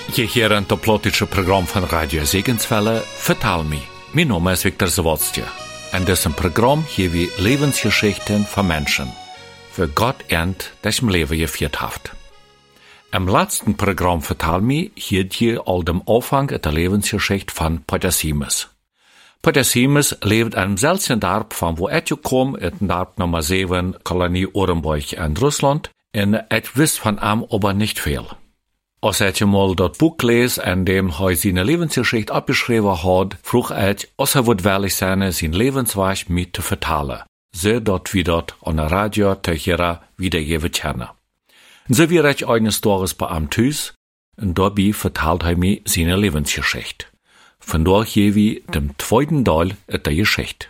Je hier een toplotische programma van Radio Segenswelle, Vertaal me. Mijn naam is Victor Zawodstje. En dit is een programma hier wie levensgeschichten van mensen. Für Gott ernt, das im Leben geführt haft. Im letzten Programm Vertaal me hielt je al dem Anfang der Lebensgeschichte von Potassimus. Potassimus lebt in einem seltenen Dorp von wo kom, het Dorp Nummer 7, Kolonie Orenburg in Russland, en het wist van hem aber nicht viel. Als je mal dat Buch leest, in dem hij zijn levensgeschichte abgeschreven had, vroeg als wordt willig zijn zijn levensweg mee te vertalen, zodat we dat aan de radio tegen wiedergeven kunnen. Zo weer het eines Tages bij hem thuis, en daarbij vertelt hij me zijn levensgeschichte. Vandaar geven we dem tweeden deel der Geschichte.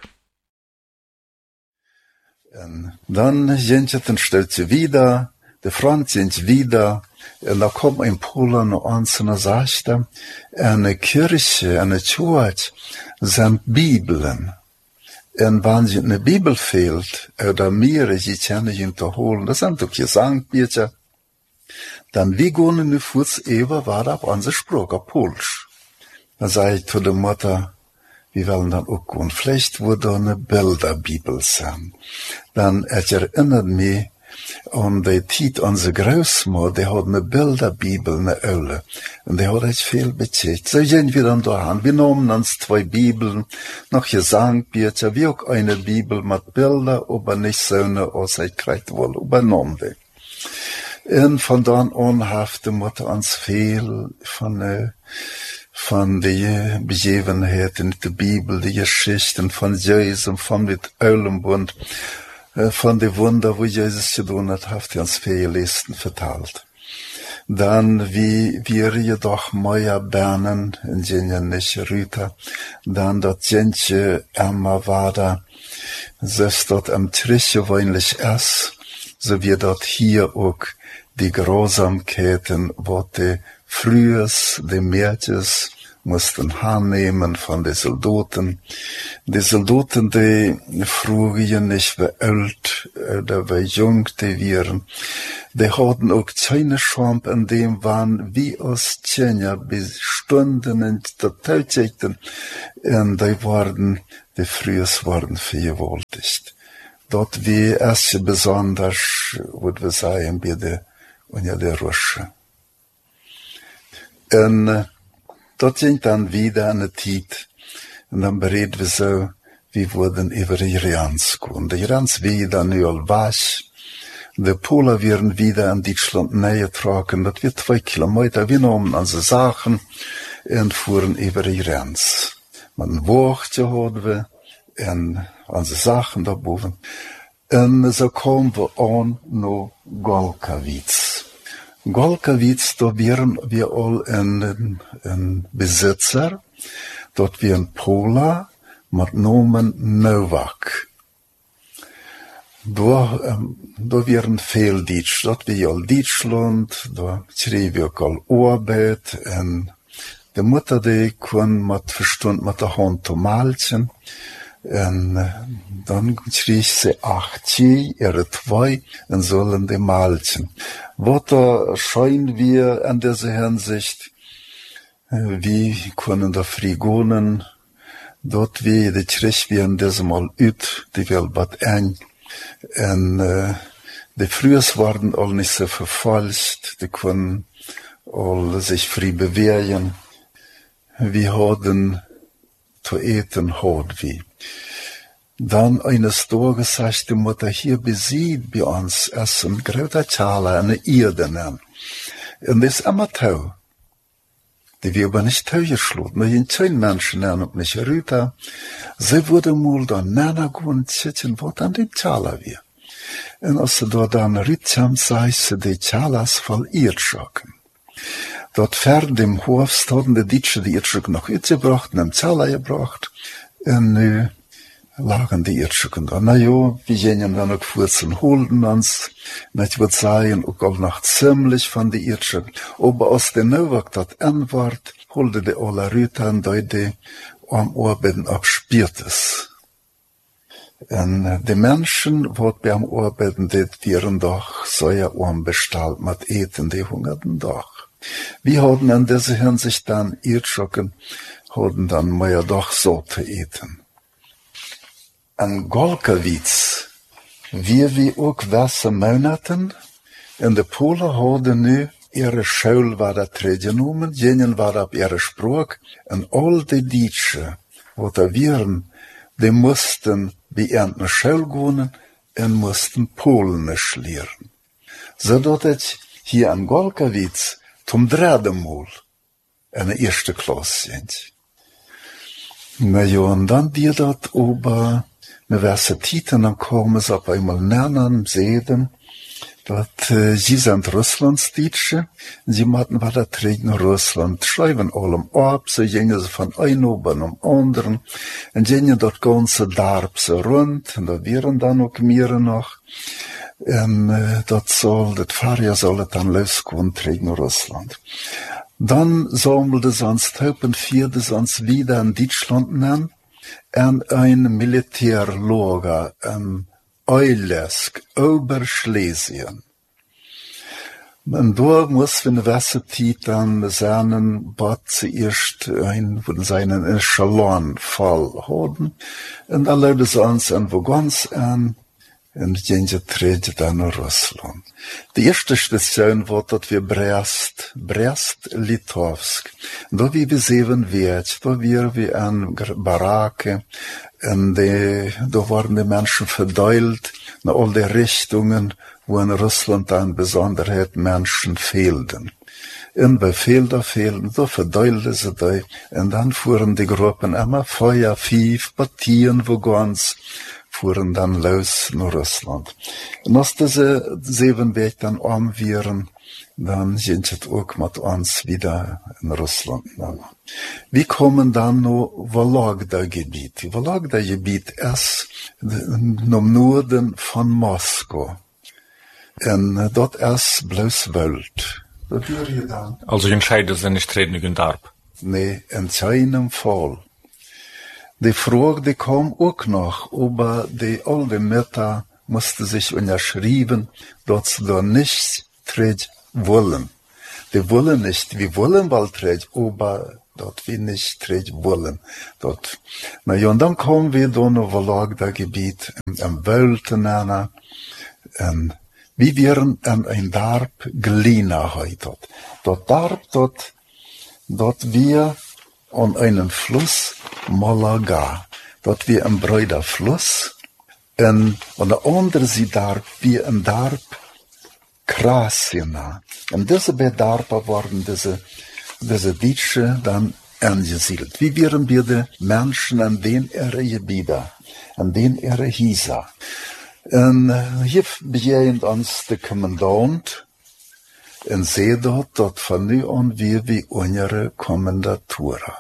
En dan sind je ten slotte wieder, de Front sind wieder, und da kommt in Polen uns und sagt, eine Kirche, eine Church, sind Bibeln. Und wenn sie eine Bibel fehlt, oder mehrere, sie können ihn zu holen, das sind doch Gesangbücher, dann wie gehen in die Fuß über, war das auf unsere Sprache, auf Polsch. Dann sage ich zu der Mutter, wir wollen dann auch gehen, vielleicht würde eine Bilderbibel sein. Dann erinnert mich, und die Tiet onze Großmutter, die hat eine Bilderbibel, eine Öle. Und die hat echt viel bezahlt. So gehen wir dann dahin. Wir nahmen uns 2 Bibeln, noch Gesangbücher, wie auch eine Bibel mit Bildern, aber nicht so eine Aussicht wohl übernommen. Und von dann an hat die Mutter uns viel von die Begebenheiten in der Bibel, die Geschichten von Jesus, von dem Eulenbund, von den Wunder, wo Jesus getan hat uns viele Listen verteilt. Dann, wie wir jedoch Meier Bernen, in denen nicht Rüter, dann dort Jentje Emma war da, selbst dort am Trische weinlich es, so wie dort hier auch die Grausamkeiten, wo die Frühes, die Mädches, mussten annehmen von den Soldaten. Die Soldaten, die früher nicht wie alt oder wie jung die waren, die hatten auch keine Chance in dem waren, wie aus Tschenja bis Stunden in der Tätigkeiten. Und die Frühes waren vergewaltigt. Dort wie erst besonders, würde wir sagen, bei der unter der Rusche. Und dort ging dann wieder eine Zeit, und dann bereden wir so, wir wurden über die Irans gehen. Die Irans wieder nu al was. Die Polen werden wieder in Deutschland näher tragen. Das wird 2 Kilometer. Wir nahmen unsere Sachen und fuhren über die Irans. Mit einem Wachtje hadden wir und unsere Sachen da boven. Und so kamen wir an nach Golkowitz. Golkowitz, da wären wir all ein Besitzer, dort wir ein Pola mit Namen Nowak. Da wären viel Deutsch, dort wir all Deutschland, da schrieb wir all Arbeit, und die Mutter, die kann mit Verstand mit der Hand zu malchen. Und dann schrie sie 8, ihre 2, und sollen die malchen. Was da scheinen wir an dieser Hinsicht, wie können da Frigonen, dort wie die Kirche wir in diesem Mal üt, die will bad ein, und die Frühes waren all nicht so verfalscht, die können all sich frei bewegen, wir hatten zu eten, hat wie. Dann eines Tages sagt die Mutter, hier besieht bei uns erst ein großer Chala, eine Erde nehmen. Und das ist immer tau. Die wir aber nicht tau geschlossen. Nur in 10 Menschen nennen und nicht Rüter. Sie wurde mal da näher gehen, sitzen, wo dann die Chala wir. Und als sie da dann Rütcham sagt sie, die Chalas voll Irrschocken. Dort fern dem Hof hatten die Deutschen die Irrschocken noch mitgebracht, und haben Chala gebracht. Und nu lagen die Irrschocken da. Na ja, wir gehen dann auch Furzen holen uns. Ich würde sagen, auch noch ziemlich von die Irrschocken. Aber aus der Nowak dat Antwort, holte die alle Rüter und die am Arbeiten abspürtes. Und die Menschen, die beim Arbeiten, die wären doch so ja unbestellt mit Eten, die hungerten doch. Wir haben in dieser Hinsicht dann Irrschocken, haben dann mehr doch so zu eten. An Golkowitz, wie auch wässe Monaten, in de Polen hadden nu ihre Schule war dat genomen, jenen war op ihre Spruch, en al die Deutsche, wat da waren, die mussten bij een Schule gaan en mussten Polnisch leren. Zodat het hier an Golkowitz zum dritten Mal in de eerste klas sind. Na ja, en dan die dat ober Universitäten, dan komen ze op einmal nennen, sehen, dat sie sind Russlandsdeutsche, sie machten was dat in Russland, schreiben allem ab, so gingen sie von einem oben am anderen, und gingen dort ganze Darb so rund, und da wären dann auch mehr noch, und das Fahrjahr soll dann losgehen in Russland. Dann sammelte sie uns Taupen, vierte sie uns wieder in Deutschland nennen, und ein Militärlager, Eulesk, Oberschlesien. Und da muss wir in der Westzeit dann seinen Bad zuerst von seinen Echelon-Fall haben. Und da leute sie uns irgendwo ganz an, und gingen treten dann in Russland. Die erste Station war, dass wir Brest-Litovsk. Da wie wir 7 Wert, da wir an Baracke, und da waren die Menschen verteilt in all die Richtungen, wo in Russland an Besonderheit Menschen fehlten. Und bei da verteilten sie die, und dann fuhren die Gruppen immer 5 Partien, wo ganz fuhren dann los nach Russland. Und als diese 7 Wege dann waren, dann sind sie auch mit uns wieder in Russland. Wir kommen dann noch Vologda-Gebiet. Vologda-Gebiet ist im Norden von Moskau. Und dort ist bloß Welt. Also entscheiden sie nicht treten in Darb? Nee, in keinem Fall. Die Frage, die kam auch noch, aber die alte Mutter musste sich unterschreiben, dass sie da nicht treten wollen. Die wollen nicht, wir wollen bald treten, aber dort wir nicht treten wollen. Dort. Na ja, und dann kommen wir da noch Vologda-Gebiet, im Wöltenana, wie wären an ein Darb Glina heute. Dort Darb, dort wir an einen Fluss Malaga. Dort wir ein breiter Fluss. Und an der anderen Seite Darb wir ein Darb Krasina. Und diese Bedarbe waren diese Deutsche dann angesiedelt. Wie wären wir die Menschen an den Gebieten, an den Hieser. Und hier beginnt uns der Kommandant und sieht dort von nu an wie unsere Kommandatura.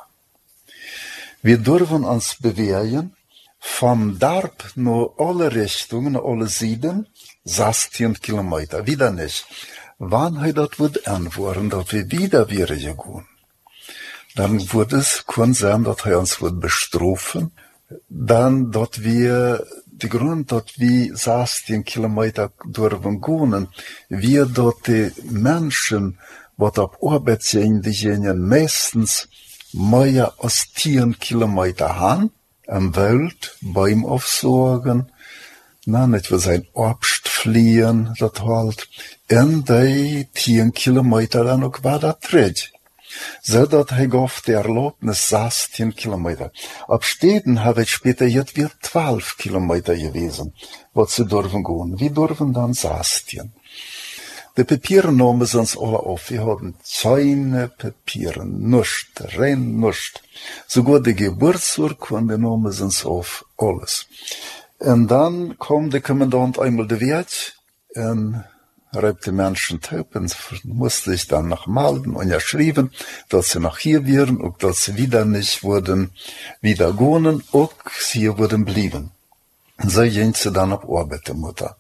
Wir dürfen uns bewegen vom Darb nach alle Richtungen, alle Seiten, 16 Kilometer, wieder nicht. Wann er das wird antworten, dass wir wieder gehen, dann wird es können sein, dass er uns wird bestrafen, dann, dass wir die Grund, dass wir 16 Kilometer dürfen gehen, wir dort die Menschen, die auf Arbeit sind, die gehen meistens mehr als 10 Kilometer haben, am Welt, Bäume aufsorgen, nicht für sein Obst fliehen, das halt, und die 10 Kilometer dann auch weiter tritt. So dat hij gaf de Erlaubnis 16 Kilometer. Ab Städten habe ich später jetzt wieder 12 Kilometer gewesen, was sie dürfen gehen. Wir dürfen dann 16. Die Papiere nahmen sie uns alle auf. Wir hatten keine Papiere, nichts, rein nichts. Sogar die Geburtsurkunde nahmen sie uns auf, alles. Und dann kam der Kommandant einmal der Wert und reibt die Menschen taub und musste ich dann noch melden und ja schreiben, dass sie noch hier wären und dass sie wieder nicht wurden, wieder gehen und hier wurden blieben. So ging sie dann auf Arbeit, die Mutter.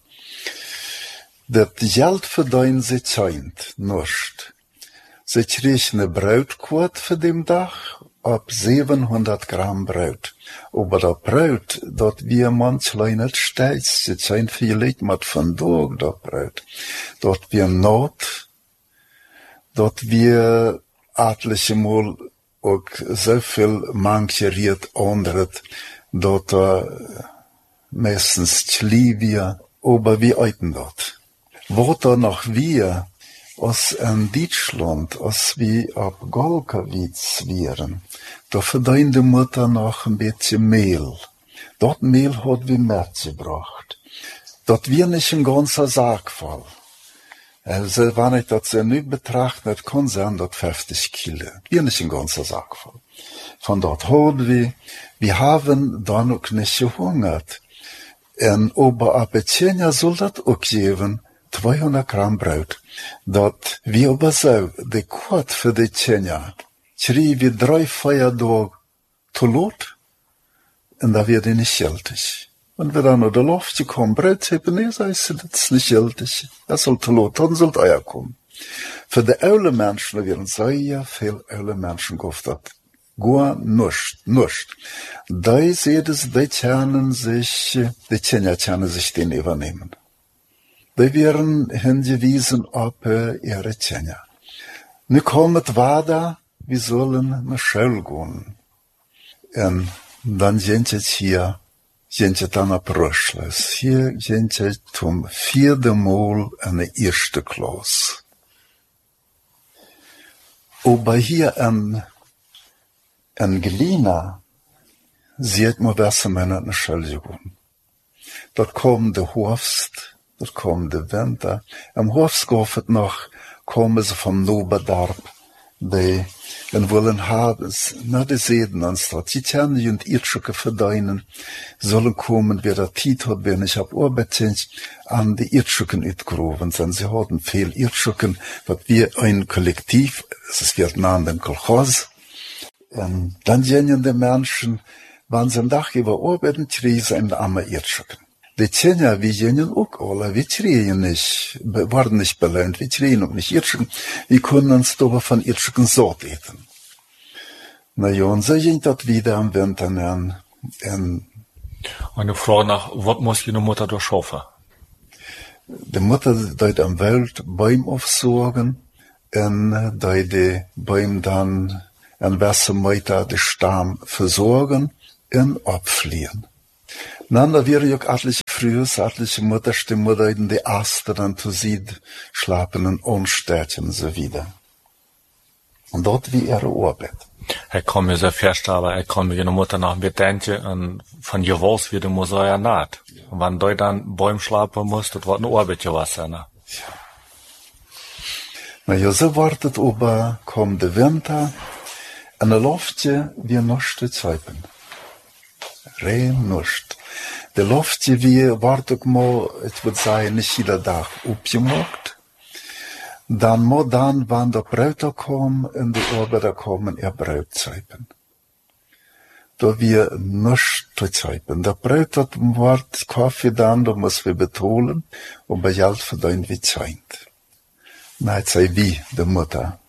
Das Geld verdienen sie scheint nicht. Sie kriegen eine Brotquote für den Tag ab 700 Gramm Brot. Aber das Brot, das wir manchmal nicht steigt, es scheint viel Leute mit von Tag, das Brot. Dort wir Not, dat wir etliche Mal auch so viel mancheriert anderet, dat meistens Livia, aber wie eiten dat. Wat noch wir, als in Deutschland, als wir ab Golkowitz wären, da verdient die Mutter noch ein bisschen Mehl. Dat Mehl hat wir mitgebracht. Dat wir nicht ein ganzer Sack voll. Also, wenn ich das so nicht betrachte, kann sein, dat 50 Kilo. Wir nicht ein ganzer Sack voll. Von dort haben wir haben da noch nicht gehungert. Und aber ab Etjenia soll das auch geben, 200 Gramm Brot. Dat wir aber so, die Quart für die Etjenia, schrie wir 3 Feiertage zu lot, und da wird die nicht gültig. Und wir dann noch der Luft gekommen, Brot haben, nee, das ist nicht gültig. Das soll zu lot, dann sollt euer kommen. Für die alle Menschen, da werden sehr viel alle Menschen gehofft, gar nicht. Da seht es, die Tjernen sich den übernehmen. Die werden hingewiesen auf ihre Tjerner. Nu kommt weiter, wir sollen nach Schule gehen. Und dann sind jetzt hier, sind jetzt dann abgeschlossen. Hier sind jetzt zum 4. Mal in der 1. Klasse. Aber hier in Glina sieht man, dass man in der Schule gehen. Dort kommt der Herbst, dort kommt der Winter. Im Herbst kommen sie vom Noberdarp, die wollen haben, na, die Seeden anstatt. Die Tjernen und Irrschuke verdienen, sollen kommen, wer der Tiet hat, wenn ich ab Arbeit sind, an die Irrschuken utgerufen sind. Sie hatten viel Irrschuken, was wir ein Kollektiv, es wird nahe den Kolchos. Und dann gehen die Menschen, wenn sie am Tag über arbeiten, kriegen sie einen armen Irrschuken. Die Tjerner, wir gehen auch alle, wir kriegen nicht, waren nicht belohnt, wir kriegen auch nicht Irrschuken, wir können uns aber von Irrschuken satt eten. Na ja, und so ging das wieder am Winter an. Eine Frage nach, was muss die Mutter da schaffen? Die Mutter dort am Welt Bäume aufsorgen, und die Bäume dann an welche Meter den Stamm versorgen und abfliehen. Dann da wäre ja auch etliche Mutterstimmen, die die Aster dann zu sieht, schlafen und Unstädten und so wieder. Und dort wie ihre Arbeit. Ich kann mir so vorstellen, ich kann mir eine Mutter nach dem Bedenken und von ihr weiß, wie du muss ja naht. Und wenn du dann Bäume schlafen musst, das war eine Arbeit gewesen, ne? Ja. Na ja, so wartet aber, kommt der Winter, und der Luftje wir nicht zu zeipen. Rein nicht. Der Luftje wir wartet mal, ich würde sagen, nicht jeder Tag aufgemacht. Dann muss dann, wenn der Brüder kommen, in die Arbeiter kommen, Brot zeipen. Da wir nicht zu zeipen. Der Brüder wird Kaffee dann, da muss wir betonen, und bei Geld verdienen wir Zeit. Nein, sei wie, der Mutter.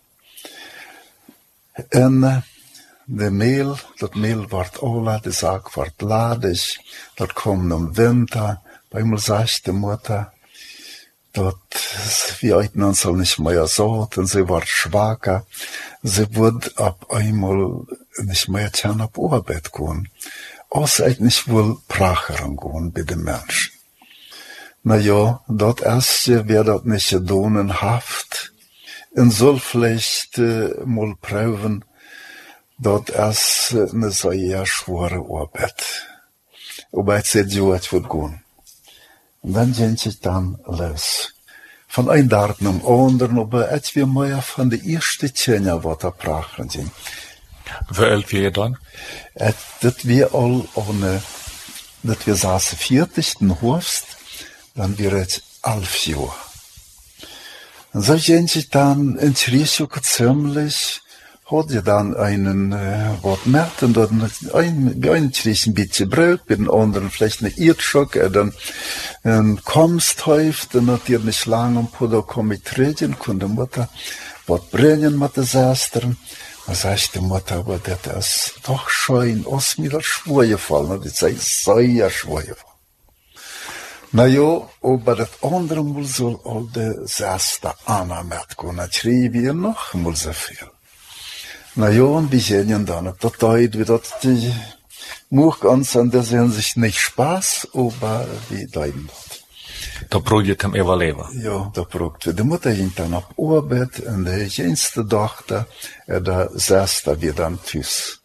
Und das Mehl wird alle, die Sack wird ladig, dort kommt im Winter, bei mir sagt die Mutter, dort, wir eiten uns auch nicht mehr so, und sie wird schwacher, sie wird ab einmal nicht mehr gerne auf Arbeit gehen, außer nicht wohl Pracheren gehen bei den Menschen. Na ja, dort erste wird dort nicht donenhaft, und soll vielleicht mal prüfen, dort erst eine sehr schwere Arbeit. Aber jetzt seht ihr, es wird gehen. Und dann sind sie dann los. Von einem Tag zum anderen, aber jetzt wir mehr von der ersten Tjerner, was da prachen sind. Wie alt wir dann? Das wir all ohne, das wir saßen 40. Herbst, dann wir jetzt 11 Jahre. Und so sind sie dann ins Risiko ziemlich, hat ja dann einen Wort merkt und dann ein bisschen Brot, bei den anderen vielleicht eine Irrschock, dann kommst häuft, dann hat ihr nicht lange und da komm ich reden, konnte Mutter was bringen mit der Schwestern. Dann sagt die Mutter, aber das ist doch schön, aus mir das schwer gefallen, das ist sehr schwer gefallen. Nou ja, aber das andere Mal soll all de 6. Anna mitgehen. Dann schrieb wir noch mal so viel. Na ja, und wir sehen dann auf der Zeit, wie das die Much ganz an der Hinsicht nicht Spaß, aber wie deuten das. Da probiert hem überleben. Ja, da probiert wir. Die Mutter ging dann auf Arbeit und die jüngste Tochter, der 6. wir dann tschüss.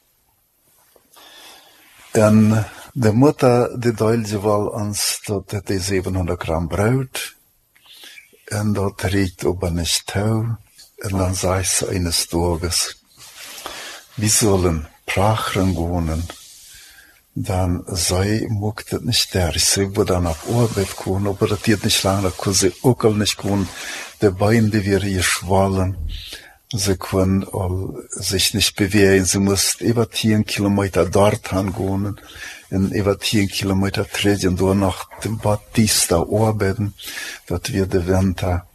Und die Mutter, die deulte wohl uns, dort die 700 Gramm Brot, und dort riecht aber nicht Tau, und dann sagt sie eines Tages, wir sollen prachen gehen, dann sei, mag das nicht der. Sie wird dann auf Arbeit gehen, aber das geht nicht lange, da kann sie auch nicht gehen. Die Beine, die wir hier schwallen, sie können sich nicht bewegen. Sie muss über 10 Kilometer dort hingehen, und über 10 Kilometer treten, durch nach dem Batista arbeiten, dass wir den Winter,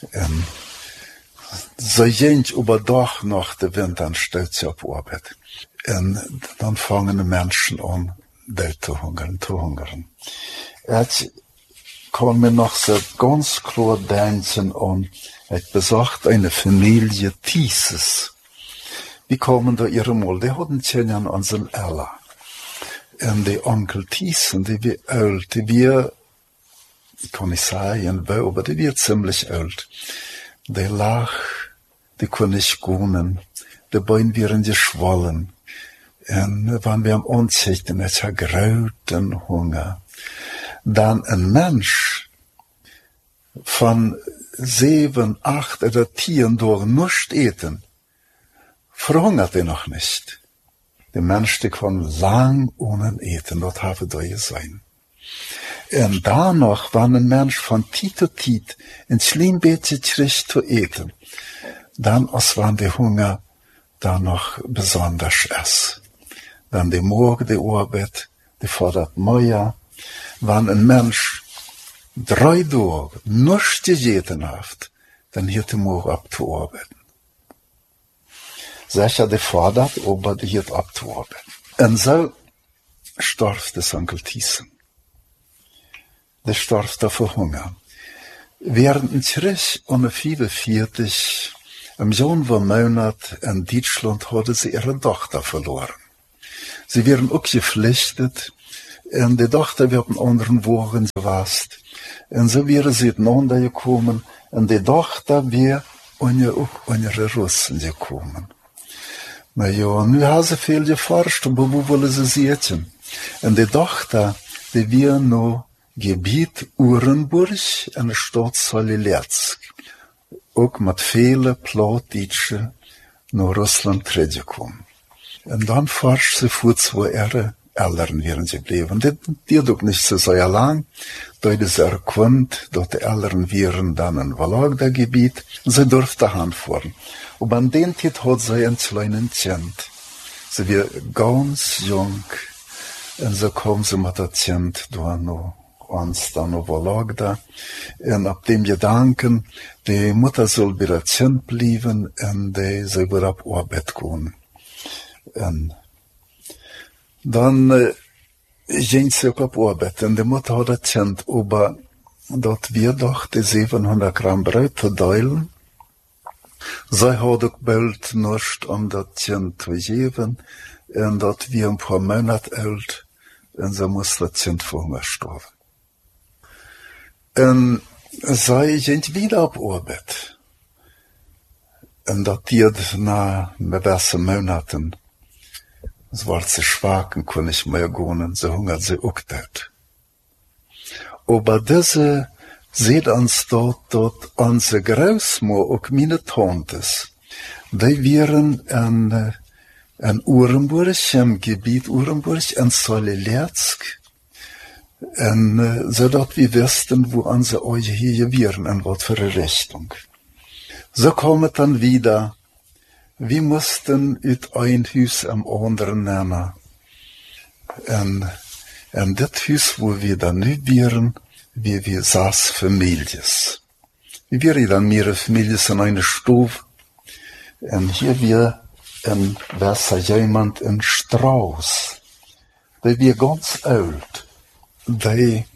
so jent über doch noch den Winter stellt sie auf Arbeit. Und dann fangen die Menschen an, zu hungern. Ich kann mir noch so ganz klar denken an, ich besagt eine Familie Thieses. Die kommen da ihre Mal, die hatten Tjenjan an seinem Ella. Und die Onkel Thiesen, die wir alt, die wir, ich kann nicht sagen, aber die wir ziemlich alt. Die lag, die können nicht gehen, die Beine wären geschwollen. Und wenn wir am Anzichten, es hat grauten Hunger. Dann ein Mensch von 7, 8 oder 10 durch nichts eten, verhungert er noch nicht. Der Mensch, der kann lang ohne eten, das habe da sein. Und danach, wenn ein Mensch von Tit zu Tit ein Schlimmbettchen kriegt zu eten, dann, als wenn der Hunger da noch besonders ist. Wenn die Morgen, die Arbeit, die fordert mehr. Wenn ein Mensch 3 Tage nichts gegessen hat, dann hat er morgen abzuarbeiten. Sicher, die fordert, aber die hat abzuarbeiten. Und so starb das Onkel Thiesen. Der starb da vor Hunger. Während ein Krieg ohne 44, im Januar-Monat in Deutschland hatte sie ihre Tochter verloren. Sie wären auch geflüchtet, und die Tochter wird in anderen Wochen gewasst. Und so wäre sie ineinander gekommen, und die Tochter wäre auch unsere Russen gekommen. Na ja, nu haben sie viel geforscht, aber wo wollen sie sitzen? Und die Tochter, die wäre noch Gebiet Urenburg, eine Stadt Soliletsk. Auch mit vielen Plattdeutschen nach Russland gekommen. Und dann forscht sie vor 2 Jahren, Eltern wären sie geblieben. Die doch nicht so sehr lang, da ist erkannt, dass die Eltern wären dann in Vologda-Gebiet, sie durfte hinfahren. Und an den Zeit hat sie ein kleines Kind. Sie war ganz jung, und so kam sie mit dem Kind da noch. Uns dann auf Vologda, und ab dem Gedanken, die Mutter soll bei der Kind bleiben, und die soll wieder auf Arbeit gehen. Und dann ging sie auch auf Arbeit, und die Mutter hat das Kind, aber dort wir doch die 700 Gramm Brot verteilen. Sie hat auch bald nichts, das Kind zu geben, und dort wir ein paar Monate alt, und so muss das Kind vor Hunger sterben. Und sie sind wieder auf Arbeit. Und das geht nach mehreren Monaten. Es war zu schwach und konnte nicht mehr gehen, so hungert sie auch dort. Aber diese sieht uns dort unsere Großmutter, auch meine Tantes, die wären in Urenburg, im Gebiet Urenburg, in Soliletsk, so dass wir wussten, wo unsere Augen hier wären, in was für eine Richtung. So kam es dann wieder, wir mussten ut ein Haus am anderen nehmen. Und das Haus, wo wir dann nicht wären, wir 6 Families. Wir wären dann mehrere Families in einer Stube. Und hier war jemand in Strauß. Der war ganz alt. Die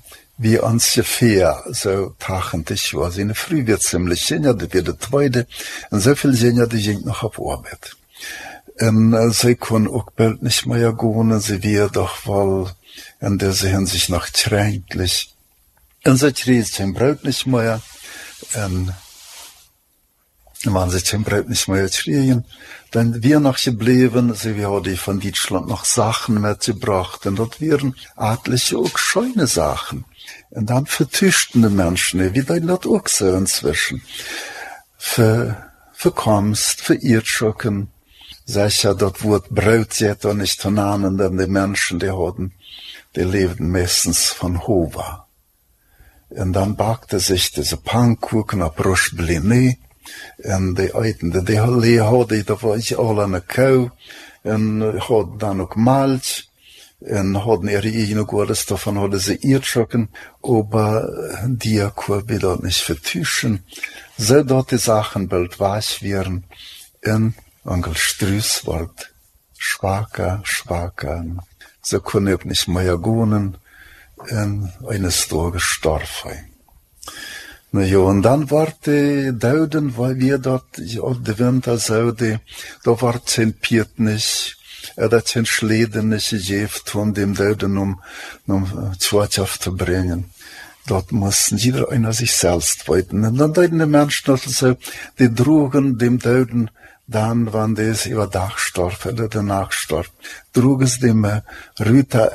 wie ons gefeer, zo 80 jaar. Zijn vrouw werd ziemlich geniet, dat werd de tweede, en zoveel geniet, die ging nog op arbeid. En zij kon ook bald nicht mehr gehen, sie war doch wohl in dieser Hinsicht noch kränklich. Und sie kriegt sein Brot nicht mehr, und wenn sie sein Brot nicht mehr kriegen, dann wir noch geblieben, sie haben von Deutschland noch Sachen mitgebracht, und dort wären etliche auch schöne Sachen. Und dann vertuschten die Menschen, wie das auch so inzwischen, für Kunst, für Irrschocken. Sicher, dort wird Brot jetzt auch nicht vernahmen, denn die Menschen, die lebten meistens von Hova. Und dann backte sich diese Pannkuchen auf Rostbliné, und die Eiten, die hadden, da war ich alle eine Kuh, und hadden dann auch Malz, und hadden ihre eigene Gottes, davon hadden sie Irrschocken, aber die konnten wir dort nicht vertuschen, so dort die Sachen bald weich wären, und Onkel Struus wordt schwaker. Ze kon ook niet meer gaan en eines Tages gestorven. Nou ja, en dan wordt de Duiden, waar we dat op de winter zouden, da wordt zijn Piet niet, dat zijn Schleden niet gegeven van dem Duiden om Zwart te brengen. Dort mussten jeder einer sich selbst weiten. Und dann deuten die Menschen, so, die drogen dem Duiden, dann, wann das über Dach starb, oder danach starb, drug es dem Rüter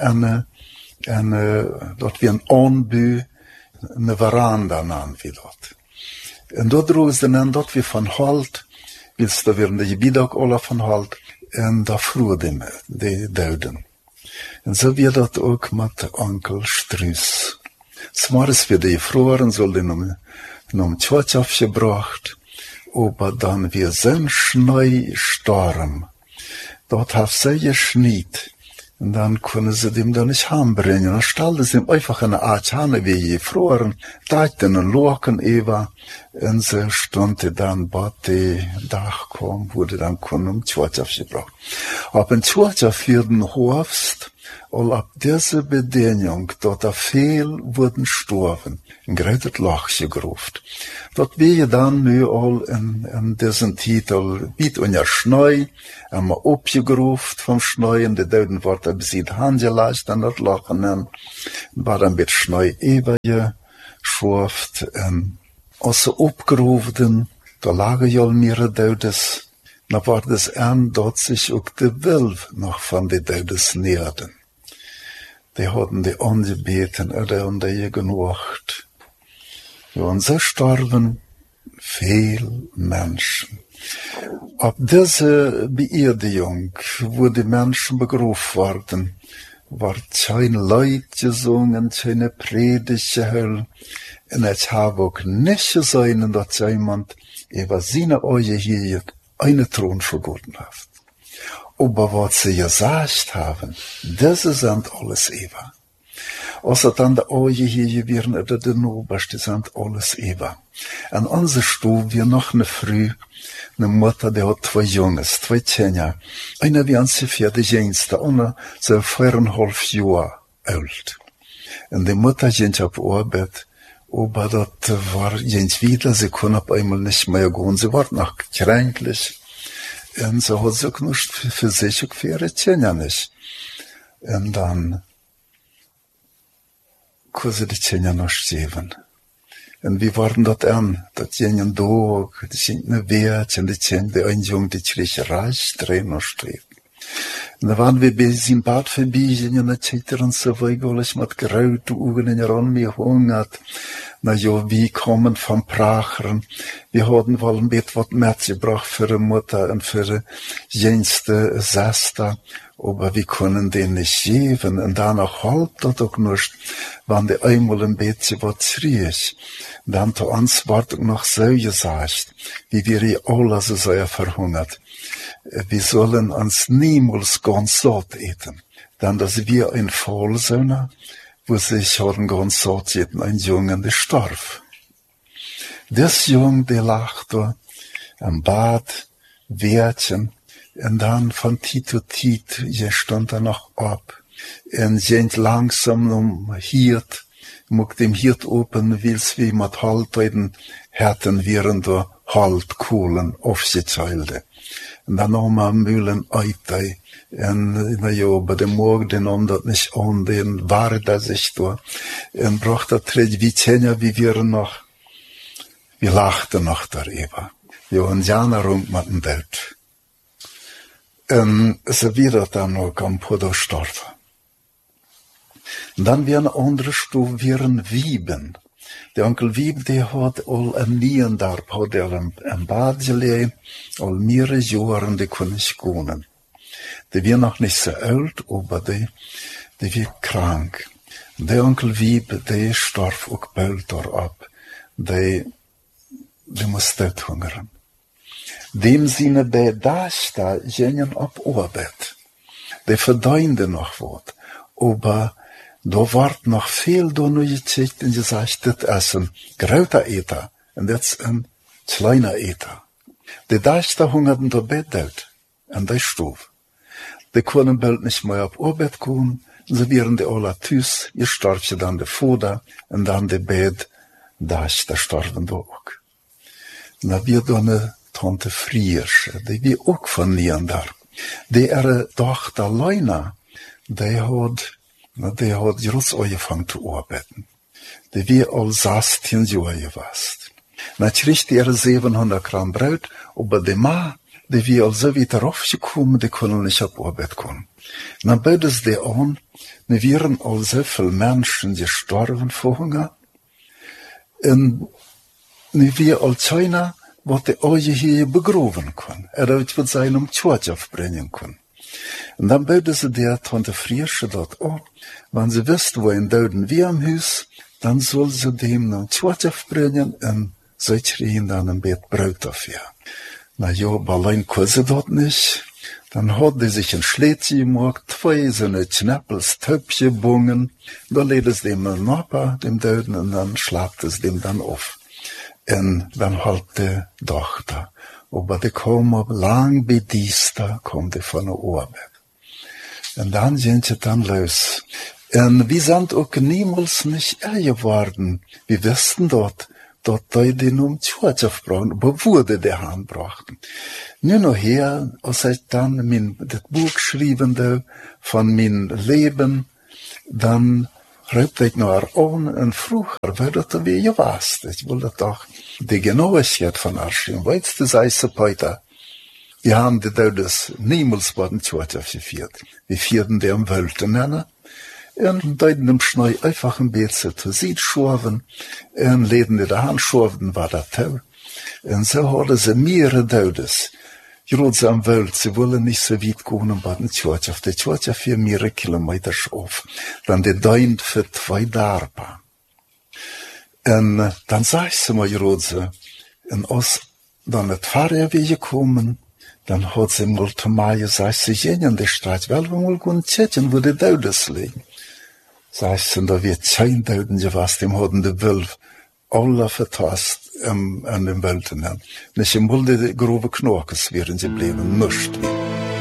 dort wie ein Anbü, eine Veranda an, wie dort. Und dort drug es dann dort wie von Halt, willst du werden die Gebiete alle von Halt, und da fruh dem, die Döden. Und so wird das auch mit Onkel Struus. Smars wird die Fruhren, soll den Tschwatschaf gebracht, aber dann wir sind Schneestorm. Dort hat sie geschneit. Und dann können sie dem da nicht hembringen. Dann stellten sie ihm einfach eine Art Hane wie gefroren, teilten und locken Eva. Und sie standen dann bei dem Dach kam, wurde dann können Tschwatschaf gebracht. Ab in Tschwatschaf werden Hofst, und ab dieser Bedingung, dort viel wurden gestorben, in größer Loch gegruft. Dort wir dann nu all in diesen Titel, biet und ja Schnee, haben wir abgegruft vom Schnee, und die Deuden wurden besiegt handgeleicht an das Loch, und dann war dann mit Schnee ewige Schurft, und also abgerufen, da lagen ja mehrere Deudes, da war das dort sich auch die Wilf noch von den Deudes näherten. Die hatten die angebeten, und die genucht. Ja, und so starben viel Menschen. Ab dieser Beerdigung, wo die Menschen begruft wurden, ward kein Lied gesungen, keine Predigt gehört. Und es habe auch nicht gesehen, dass jemand über seine Augen hier eine Thron vergoten hat. Aber was sie gesagt haben, das sind alles Eva. Außer dann die Augen hier wären oder die Oberste sind alles Eva. An unserer Stube wir noch eine Früh, eine Mutter, die hat 2 Jungs, 2 Kinder. Einer wie ungefähr die jüngste, einer so 4,5 Jahre alt. Und die Mutter ging auf Arbeit, aber das war jens wieder, sie konnte auf einmal nicht mehr gehen, sie war noch kränklich. Und so hat sie auch nicht für sich und für ihre Kinder nicht. Und dann konnte sie die Kinder noch sterben. Und wie waren das an? Das jenen Tag, die sind eine Wert, und die Kinder, die ein Junge, die kriegt reich, drehen noch sterben. Und da waren wir bis im Bad vorbei, und etc. und so weiter, weil ich mit grauten Augen in der Arme gehungert. Na ja, wie kommen vom Prachern. Wir hatten wohl ein bisschen was mitgebracht für die Mutter und für die jüngste Schwester. Aber wir können den nicht geben. Und danach halt das auch nicht, wenn die einmal ein bisschen was riech. Dann zu uns wird auch noch so gesagt, wie wir hier alle so sehr verhungert. Wir sollen uns niemals ganz satt eten. Dann, dass wir ein Fall sind, wo sich haben ganz satt eten, ein Junge, der starb. Das Junge, der lacht da am Bad, Wärtchen, und dann von Tit zu Tit, je stand er noch ab, und sind langsam hiert, Mog dem hiert open, wils wie mat haltøyden herten viren da halt kolen ofsitschilde. En dan om aan mulen uitei. En na jobba de mog den om dat nicht on den waarda sich da. En bracht dat tred wie tjenja wie viren noch. Wir lachten noch darüber. Jo, en jana rund mat en Welt. En ze wieder dan ook am Podo storven. Dan weer een andere stoel weer een Wieben. De onkel Wieb, die had al een Niendarp, had al een badje al mehrere jaren, die kon niet konen. Die weer nog niet zo oud, maar die weer krank. De onkel Wieb, die starf ook bald daarop. Die moest uithongeren. Dem zine bij Dasta gingen op Arbeit. Die verdiende nog wat, aber da ward noch viel Donnergeschicht und gesagt, das ist ein großer Eter und das ist ein kleiner Eter. Die Dasta hungerten da Bett an der Stuf. Die konnten bald nicht mehr auf Arbeit kommen, sie wären die alle tüß, ihr starb dann der Vater und dann die Bett Dasta starben da auch. Na wir da eine Tante Friersche, die wir auch von Niendarp. Die ihre Tochter Leuna, die hat just angefangen zu arbeiten. Die wir all 16 Jahre gewast. Na kriegt ihre 700 Gramm Brot, aber die Ma, die wir all so wieder raufgekommen, die können nicht auf Arbeit kommen. Na beides die an, ne wären all so viele Menschen gestorben vor Hunger. Und ne wir all China, wat die Oje hier begroven kon. Uit wat zij om Tjoatje afbrengen kon. En dan beuden ze der Tante Friersche dat op. Wanneer ze wist wo een doden wie am huis, dan zal ze dem naar Tjoatje afbrengen en zij kregen dan een beetje brood af, ja. Na ja, allein kon ze dat niet. Dan had die zich een sleetje gemaakt, 2 zo'n knappels Töpje bungen. Dan leed ze dem naar Napa, dem doden, en dan slaapte ze dem dan af. En dan halt de dochter. Aber de kom op lang bedista, kom de van de Arbeit. En dan sind ze dan los. En wir sind auch niemals nicht geworden. Wir wussten dort die den Tjoatjaf brauchen, aber wurde der Hand brachten. Nur noch her, als ich dann das Buch schriebende von mein Leben, dann schreibt ich noch an und früher, weil das wie gewasst. Ich wollte doch die Genauigkeit von Arschim. Weißt du, sei es heute. Wir haben die Dödes niemals bei den Tjoatjaf geführt. Wir führten die am Wölten nennen. Und deuten im Schnee einfach ein bisschen zu sieht schorven. Und leden in der Hand schorven war das toll. Und so hadden sie mehrere Dödes. Gerade am Welt, sie wollen nicht so weit gehen bei den Tjoatjaf. Die Tjoatjaf für mehrere Kilometer auf. Dann die Deint für 2 Darpa. Und dann sag ich sie mal gerade so. Und als dann das Fahrerweg gekommen, dann hat sie mal zu mir gesagt, sie gehen in die Stadt, weil wir mal gehen checken, wo die Dödes liegen. Sagst du, da wird kein Döden gewasst, dem hatten die Wölfe alle vertast an den Wölten. Nicht im Mulde die grobe Knorkes wären sie blieben, nicht.